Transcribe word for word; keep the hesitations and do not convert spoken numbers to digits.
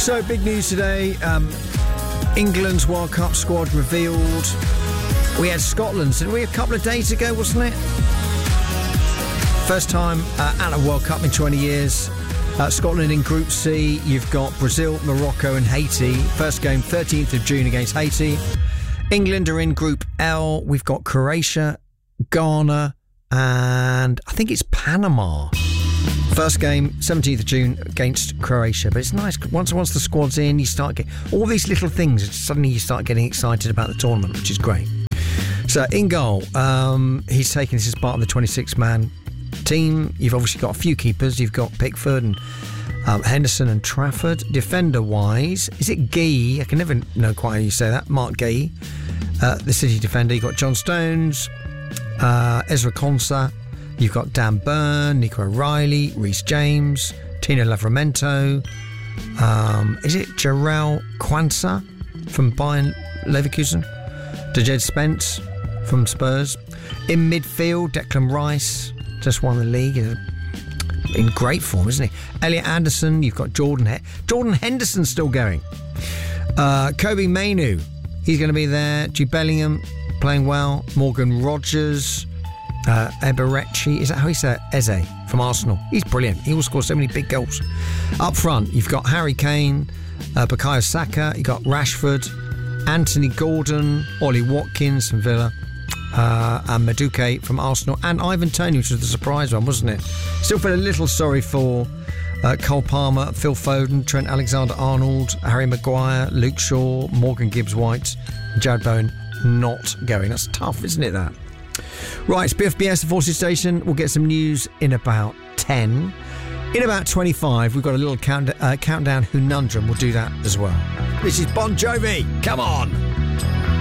So, big news today. Um, England's World Cup squad revealed. We had Scotland, didn't we, a couple of days ago, wasn't it? First time uh, at a World Cup in twenty years. Uh, Scotland in Group C. You've got Brazil, Morocco and Haiti. First game, thirteenth of June against Haiti. England are in Group L. We've got Croatia, Ghana and I think it's Panama. First game, seventeenth of June against Croatia. But it's nice. Once once the squad's in, you start getting all these little things. Suddenly you start getting excited about the tournament, which is great. So in goal, um, he's taking this as part of the twenty-six man team. You've obviously got a few keepers. You've got Pickford and um, Henderson and Trafford. Defender-wise, is it Guy? I can never know quite how you say that. Mark Guy, uh, the City defender. You've got John Stones, uh, Ezra Konsa. You've got Dan Burn, Nico O'Reilly, Reece James, Tino Livramento. Um, is it Jarrell Quansah from Bayern Leverkusen? Dejed Spence from Spurs. In midfield, Declan Rice, just won the league. In great form, isn't he? Elliot Anderson, you've got Jordan he- Jordan Henderson still going. Uh, Kobe Mainoo, he's going to be there. Jude Bellingham, playing well. Morgan Rogers, uh, Eberechi, is that how he said it? Eze, from Arsenal. He's brilliant. He will score so many big goals. Up front, you've got Harry Kane, uh, Bukayo Saka, you've got Rashford, Anthony Gordon, Ollie Watkins from Villa, uh, and Madueke from Arsenal, and Ivan Toney, which was the surprise one, wasn't it? Still feel a little sorry for uh, Cole Palmer, Phil Foden, Trent Alexander-Arnold, Harry Maguire, Luke Shaw, Morgan Gibbs-White, Jared Bowen not going. That's tough, isn't it, that? Right, it's B F B S, the Forces Station. We'll get some news in about ten. In about twenty-five, we've got a little count, uh, countdown conundrum. We'll do that as well. This is Bon Jovi. Come on.